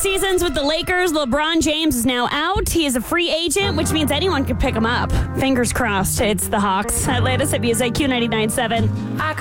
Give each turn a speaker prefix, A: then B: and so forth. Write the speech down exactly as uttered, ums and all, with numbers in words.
A: seasons with the Lakers. LeBron James is now out. He is a free agent, which means anyone could pick him up. Fingers crossed. It's the Hawks. Atlanta's W S I Q ninety-nine point seven.